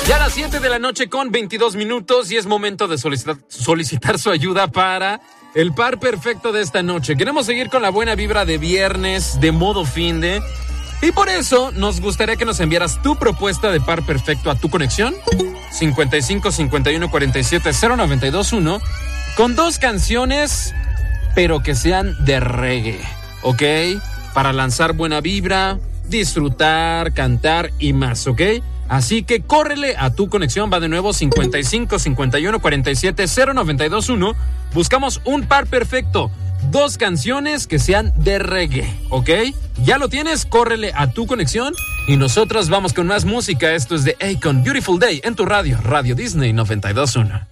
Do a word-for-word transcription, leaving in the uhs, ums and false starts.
Ya a las siete de la noche con veintidós minutos y es momento de solicitar, solicitar su ayuda para el par perfecto de esta noche. Queremos seguir con la buena vibra de viernes, de modo finde. Y por eso nos gustaría que nos enviaras tu propuesta de par perfecto a tu conexión cincuenta y cinco, cincuenta y uno, cuarenta y siete, cero noventa y dos uno con dos canciones, pero que sean de reggae, ¿ok? Para lanzar buena vibra, disfrutar, cantar y más, ¿ok? Así que córrele a tu conexión, va de nuevo cincuenta y cinco, cincuenta y uno, cuarenta y siete, cero noventa y dos uno. Buscamos un par perfecto, dos canciones que sean de reggae, ¿ok? Ya lo tienes, córrele a tu conexión y nosotros vamos con más música. Esto es de Akon, Beautiful Day, en tu radio, Radio Disney noventa y dos punto uno.